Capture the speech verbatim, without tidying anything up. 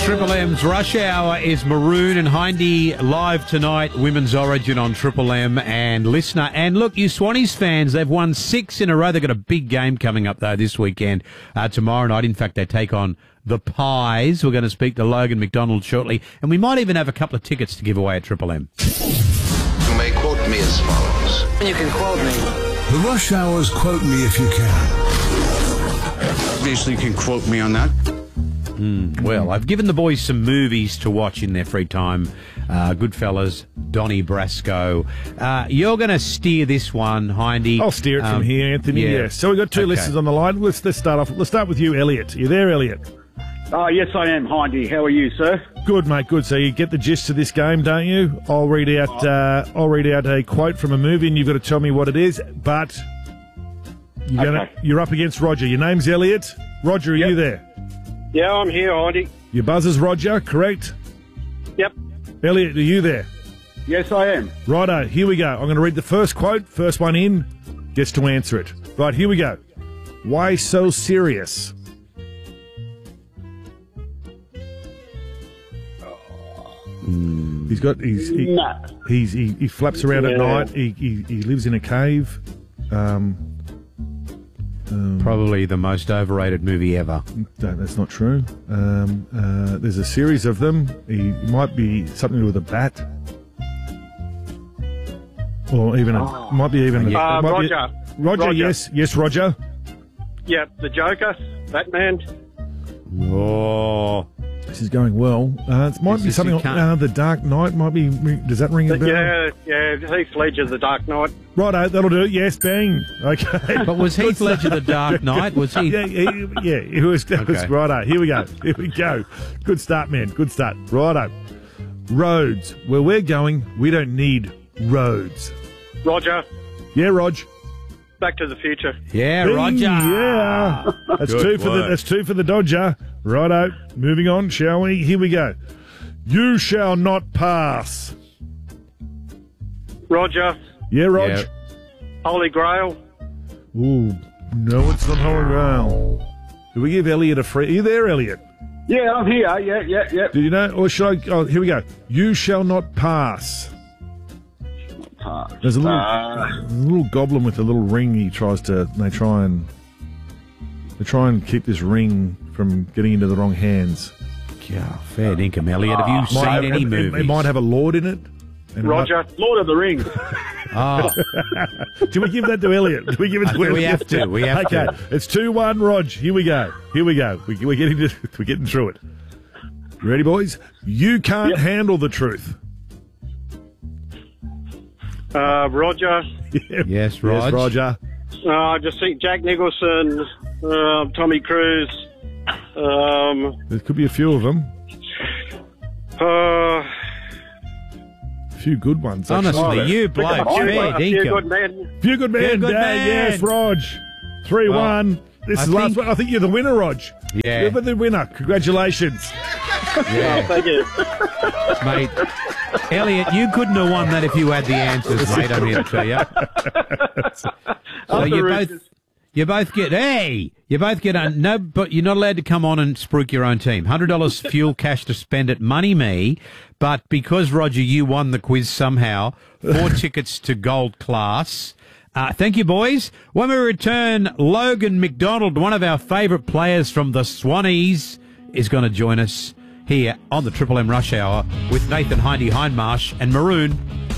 Triple M's Rush Hour is Maroon and Hindy live tonight, Women's Origin on Triple M and Listener. And look, you Swannies fans, they've won six in a row. They've got a big game coming up, though, this weekend, uh, tomorrow night. In fact, they take on the Pies. We're going to speak to Logan McDonald shortly. And we might even have a couple of tickets to give away at Triple M. You may quote me as follows. You can quote me. The Rush Hour's Quote Me If You Can. Obviously, you can quote me on that. Mm, well, I've given the boys some movies to watch in their free time. Uh, Goodfellas, Donnie Brasco. Uh, you're going to steer this one, Hindy. I'll steer it um, from here, Anthony. Yeah. Yes. So we've got two Okay. listeners on the line. Let's, let's start off. Let's start with you, Elliot. You there, Elliot? Oh, yes, I am, Hindy. How are you, sir? Good, mate. Good. So you get the gist of this game, don't you? I'll read out. Uh, I'll read out a quote from a movie, and you've got to tell me what it is. But you're, gonna, Okay. you're up against Roger. Your name's Elliot. Roger, are Yep. you there? Yeah, I'm here, Hindy. Your buzzer's Roger, correct? Yep. Elliot, are you there? Yes, I am. Righto, here we go. I'm going to read the first quote. First one in gets to answer it. Right, here we go. Why so serious? Mm. He's got he's he, Nah. he's he, he flaps around at Yeah. night. He, he he lives in a cave. Um, um, Probably the most overrated movie ever. no, that's not true. Um, uh, there's a series of them. He, he might be something to do with a bat, or even a, Oh. might be even a, Uh, might be- Roger. Roger, Roger. yes, yes, Roger. Yep, the Joker, Batman. Oh, This is going well. Uh, it might Is be this something. you can't- Uh, the Dark Knight might be. Does that ring a bell? Yeah, yeah, Heath Ledger, the Dark Knight. Righto, that'll do it. Yes, bang. Okay. but was Heath Ledger the Dark Knight? Was he? Yeah, yeah, yeah. It was, it was Okay. righto. Here we go. Here we go. Good start, man. Good start. Righto. Roads. Where we're going, we don't need roads. Roger, Yeah, Rog. Back to the Future. Yeah, Bing, Roger. Yeah. That's Good two for the. work. That's two for the Dodger. Righto. Moving on, shall we? Here we go. You shall not pass. Roger, Yeah, Rog. Yeah. Holy Grail. Ooh, no, it's not Holy Grail. Do we give Elliot a free? Are you there, Elliot? Yeah, I'm here. Yeah, yeah, yeah. Do you know? Or should I? Oh, here we go. You shall not pass. There's a little, Uh, a little goblin with a little ring. He tries to. They try and. They try and keep this ring from getting into the wrong hands. Yeah, fair dinkum, Elliot. Have you seen Might- any it, movies? It, it might have a lord in it. And it Roger, Lord of the Rings. Oh, might- do we give that to Elliot? Do we give it to I think Elliot? we have to, we have okay. to. It's two one. Rog. Here we go. Here we go. We, we're getting to, we're getting through it. You ready, boys? You can't Yep. handle the truth. Uh, Roger. Yeah. Yes, Rog. Yes, Roger. Uh, I just think Jack Nicholson, uh, Tommy Cruise. Um, There could be a few of them. uh, A few good ones. actually. Honestly, you bloke, a few, fair a few good dinkum. men. Few good men. Few good yeah, men. Yes, Rog. three one. This I is the last think- one. I think you're the winner, Rog. Yeah. You're the winner. Congratulations. Yeah, Thank you. mate. Elliot, you couldn't have won that if you had the answers, mate. I'm here to tell you. So Up the you roof. both, you both get. Hey, you both get. A, no, but you're not allowed to come on and spruik your own team. Hundred dollars fuel cash to spend at Money Me. But because Roger, you won the quiz somehow, four tickets to Gold Class. Uh, thank you, boys. When we return, Logan McDonald, one of our favourite players from the Swannies, is going to join us here on the Triple M Rush Hour with Nathan Hindy Hindmarsh and Maroon